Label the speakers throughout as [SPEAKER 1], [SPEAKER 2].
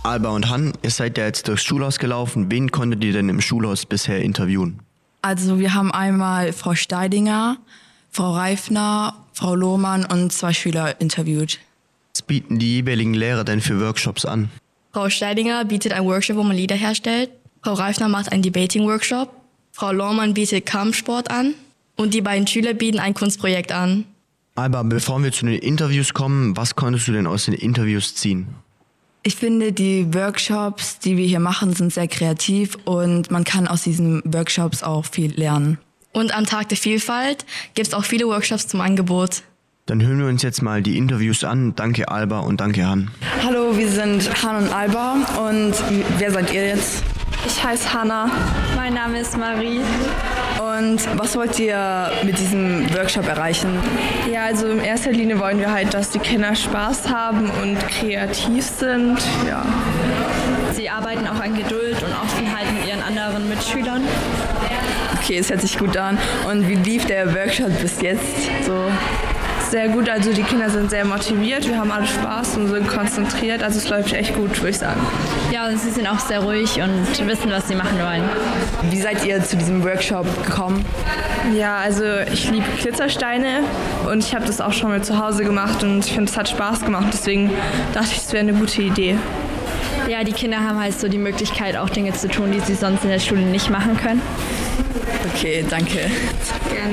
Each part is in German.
[SPEAKER 1] Alba und Han, ihr seid ja jetzt durchs Schulhaus gelaufen. Wen konntet ihr denn im Schulhaus bisher interviewen?
[SPEAKER 2] Also wir haben einmal Frau Steidinger, Frau Reifner, Frau Lohmann und 2 Schüler interviewt.
[SPEAKER 1] Was bieten die jeweiligen Lehrer denn für Workshops an?
[SPEAKER 3] Frau Steidinger bietet einen Workshop, wo man Lieder herstellt. Frau Reifner macht einen Debating-Workshop. Frau Lohmann bietet Kampfsport an. Und die beiden Schüler bieten ein Kunstprojekt an.
[SPEAKER 1] Alba, bevor wir zu den Interviews kommen, was konntest du denn aus den Interviews ziehen?
[SPEAKER 2] Ich finde, die Workshops, die wir hier machen, sind sehr kreativ und man kann aus diesen Workshops auch viel lernen.
[SPEAKER 3] Und am Tag der Vielfalt gibt es auch viele Workshops zum Angebot.
[SPEAKER 1] Dann hören wir uns jetzt mal die Interviews an. Danke Alba und danke Han.
[SPEAKER 2] Hallo, wir sind Han und Alba und wer seid ihr jetzt?
[SPEAKER 4] Ich heiße Hanna. Mein Name ist Marie.
[SPEAKER 2] Und was wollt ihr mit diesem Workshop erreichen?
[SPEAKER 4] Ja, also in erster Linie wollen wir halt, dass die Kinder Spaß haben und kreativ sind. Ja.
[SPEAKER 5] Sie arbeiten auch an Geduld und Offenheit mit ihren anderen Mitschülern.
[SPEAKER 2] Okay, es hört sich gut an. Und wie lief der Workshop bis jetzt so?
[SPEAKER 4] Sehr gut, also die Kinder sind sehr motiviert, wir haben alle Spaß und sind konzentriert, also es läuft echt gut, würde ich sagen.
[SPEAKER 5] Ja, und sie sind auch sehr ruhig und wissen, was sie machen wollen.
[SPEAKER 2] Wie seid ihr zu diesem Workshop gekommen?
[SPEAKER 4] Ja, also ich liebe Glitzersteine und ich habe das auch schon mal zu Hause gemacht und ich finde, es hat Spaß gemacht, deswegen dachte ich, es wäre eine gute Idee.
[SPEAKER 5] Ja, die Kinder haben halt so die Möglichkeit, auch Dinge zu tun, die sie sonst in der Schule nicht machen können.
[SPEAKER 2] Okay, danke.
[SPEAKER 4] Gerne.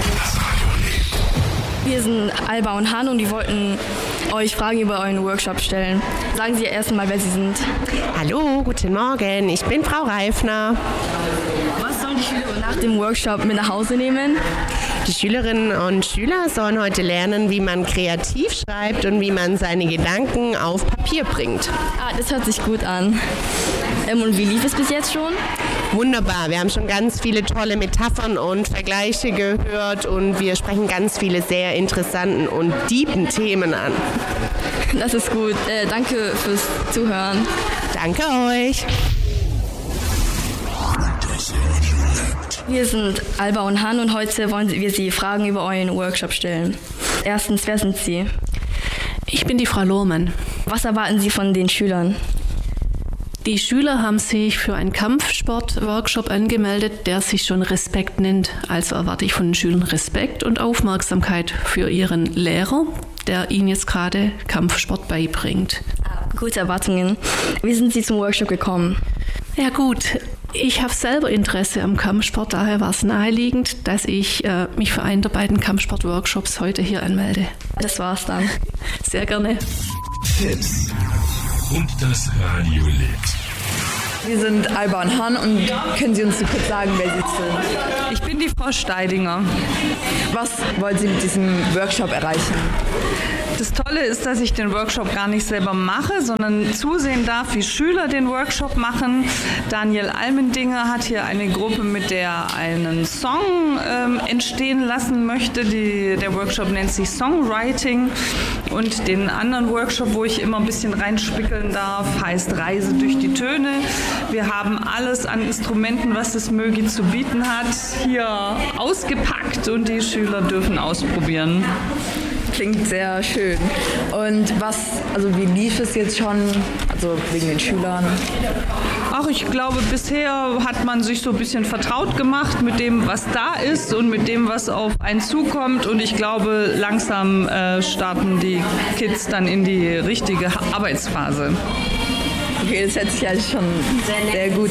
[SPEAKER 3] Wir sind Alba und Han und die wollten euch Fragen über euren Workshop stellen. Sagen Sie erst mal, wer Sie sind.
[SPEAKER 6] Hallo, guten Morgen, ich bin Frau Reifner.
[SPEAKER 3] Was sollen die Schüler nach dem Workshop mit nach Hause nehmen?
[SPEAKER 6] Die Schülerinnen und Schüler sollen heute lernen, wie man kreativ schreibt und wie man seine Gedanken auf Papier bringt.
[SPEAKER 3] Ah, das hört sich gut an. Und wie lief es bis jetzt schon?
[SPEAKER 6] Wunderbar, wir haben schon ganz viele tolle Metaphern und Vergleiche gehört und wir sprechen ganz viele sehr interessanten und tiefen Themen an.
[SPEAKER 3] Das ist gut. Danke fürs Zuhören.
[SPEAKER 6] Danke euch.
[SPEAKER 3] Wir sind Alba und Han und heute wollen wir Sie Fragen über euren Workshop stellen. Erstens, wer sind Sie?
[SPEAKER 7] Ich bin die Frau Lohmann.
[SPEAKER 3] Was erwarten Sie von den Schülern?
[SPEAKER 7] Die Schüler haben sich für einen Kampfsport-Workshop angemeldet, der sich schon Respekt nennt. Also erwarte ich von den Schülern Respekt und Aufmerksamkeit für ihren Lehrer, der ihnen jetzt gerade Kampfsport beibringt.
[SPEAKER 3] Gute Erwartungen. Wie sind Sie zum Workshop gekommen?
[SPEAKER 7] Ja gut, ich habe selber Interesse am Kampfsport, daher war es naheliegend, dass ich mich für einen der beiden Kampfsport-Workshops heute hier anmelde.
[SPEAKER 3] Das war's dann.
[SPEAKER 7] Sehr gerne.
[SPEAKER 8] Tipps und das Radio lebt.
[SPEAKER 2] Wir sind Alba und Han und können Sie uns so kurz sagen, wer Sie sind?
[SPEAKER 9] Ich bin die Frau Steidinger.
[SPEAKER 2] Was wollen Sie mit diesem Workshop erreichen?
[SPEAKER 9] Das Tolle ist, dass ich den Workshop gar nicht selber mache, sondern zusehen darf, wie Schüler den Workshop machen. Daniel Almendinger hat hier eine Gruppe, mit der einen Song entstehen lassen möchte. Der Workshop nennt sich Songwriting. Und den anderen Workshop, wo ich immer ein bisschen reinspickeln darf, heißt Reise durch die Töne. Wir haben alles an Instrumenten, was das Mögi zu bieten hat, hier ausgepackt und die Schüler dürfen ausprobieren.
[SPEAKER 2] Klingt sehr schön. Und wie lief es jetzt schon, also wegen den Schülern?
[SPEAKER 9] Ach, ich glaube, bisher hat man sich so ein bisschen vertraut gemacht mit dem, was da ist und mit dem, was auf einen zukommt. Und ich glaube, langsam starten die Kids dann in die richtige Arbeitsphase.
[SPEAKER 2] Okay, das hört sich halt schon sehr gut